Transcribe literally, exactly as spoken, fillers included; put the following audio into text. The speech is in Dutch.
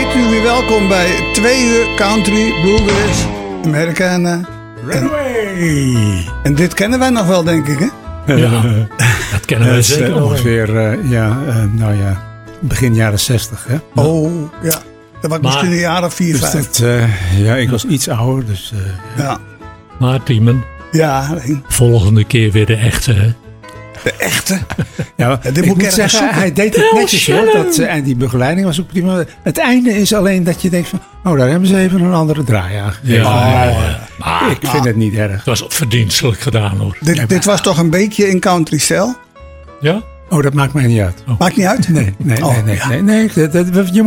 heten jullie welkom bij twee uur country, bluegrass, Americana. Runaway! En dit kennen wij nog wel, denk ik, hè? Ja, dat kennen wij uh, zeker uh, ongeveer, uh, ja, uh, nou ja, begin jaren zestig, hè? Oh, ja. Dat was Maar, misschien een jaar of vier, Dus vijf. dat, uh, ja, ik was iets ouder, dus... Uh, Ja. Maar Tiemen, Ja, volgende keer weer de echte, hè? de echte. ja, dit ik moet ik moet ergens zeggen, zoeken. hij deed het Heel netjes hoor. slim. Dat, uh, en die begeleiding was ook prima. Het einde is alleen dat je denkt van, oh, daar hebben ze even een andere draai aan gegeven. Ja, ja, ja. Maar Ik vind het niet erg. het was verdienstelijk gedaan, hoor. Dit, dit was toch een beetje in country stijl? Ja? Oh, dat maakt mij niet uit. Maakt niet uit? Nee, nee, Oh, nee, nee, ja. nee, nee. Dat, dat, je